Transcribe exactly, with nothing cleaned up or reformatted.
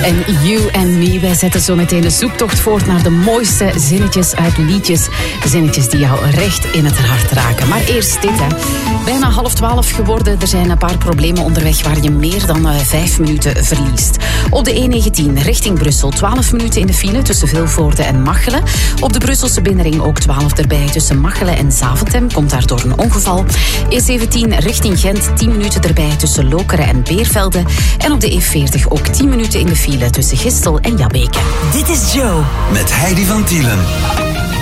En You and Me, wij zetten zo meteen een zoektocht voort naar de mooiste zinnetjes uit liedjes. Zinnetjes die jou recht in het hart raken. Maar eerst dit, hè. Bijna half twaalf geworden. Er zijn een paar problemen onderweg waar je meer dan uh, vijf minuten verliest. Op de E negentien richting Brussel, twaalf minuten in de file tussen Vilvoorde en Machelen. Op de Brusselse binnenring ook twaalf erbij tussen Machelen en Zaventem. Komt daardoor een ongeval. E zeventien richting Gent, tien minuten erbij tussen Lokeren en Beervelde. En op de E veertig ook tien minuten in de file tussen Gistel en Jabbeke. Dit is Joe. Met Heidi van Tielen.